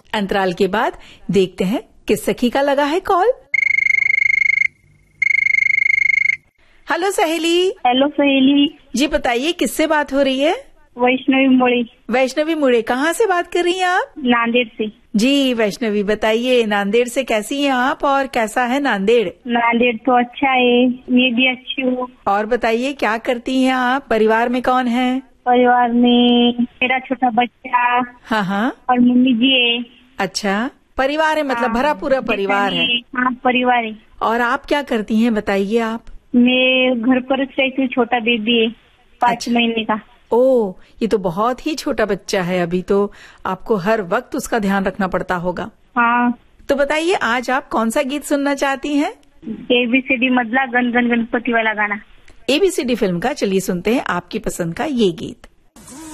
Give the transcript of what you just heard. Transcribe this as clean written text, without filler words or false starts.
अंतराल के बाद देखते हैं किस सखी का लगा है कॉल। हेलो सहेली। हेलो सहेली जी बताइए किससे बात हो रही है? वैष्णवी मोड़ी। वैष्णवी मुड़े, कहाँ से बात कर रही हैं आप? नांदेड़ से। जी वैष्णवी बताइए, नांदेड़ से कैसी हैं आप और कैसा है नांदेड़? नांदेड़ तो अच्छा है, मैं भी अच्छी हूँ। और बताइए क्या करती हैं आप? परिवार में कौन है? परिवार में मेरा छोटा बच्चा हाँ हाँ। और मम्मी जी है। अच्छा, परिवार है मतलब भरा पूरा परिवार है। हाँ परिवार है। और आप क्या करती हैं बताइए आप? मैं घर पर रहती हूँ, छोटा बेबी है 5 महीने का। ओ, ये तो बहुत ही छोटा बच्चा है अभी, तो आपको हर वक्त उसका ध्यान रखना पड़ता होगा। हाँ। तो बताइए आज आप कौन सा गीत सुनना चाहती हैं? ABCD मदला गण गण गणपति वाला गाना। ABCD फिल्म का, चलिए सुनते हैं आपकी पसंद का ये गीत।